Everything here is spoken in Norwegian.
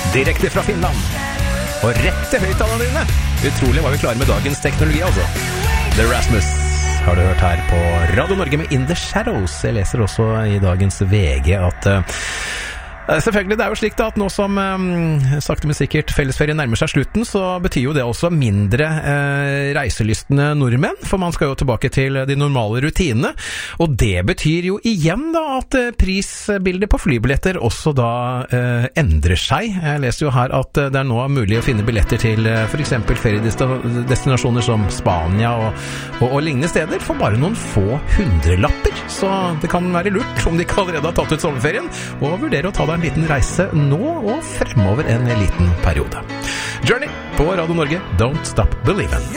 Direkte fra Finland. Og rett til høyttalerne dine. Utrolig hva vi klarer med dagens teknologi, altså. The Rasmus har du hørt her på Radio Norge med In the Shadows. Jeg leser også i dagens VG at selvfølgelig, det er jo slik da at nå som sakte men sikkert fellesferien nærmer seg slutten, så betyr jo det også mindre reiselystne nordmenn, for man skal jo tilbake til de normale rutinene, og det betyr jo igjen da at prisbildet på flybilletter også da endrer seg. Jeg leser jo her at det er nå mulig å finne billetter til for eksempel feriedestinasjoner som Spania og lignende steder for bare noen få hundrelapper, så det kan være lurt om de ikke allerede har tatt ut sommerferien, og vurdere å ta deg en liten reise nå og fremover en liten periode. Journey på Radio Norge, Don't Stop Believin'.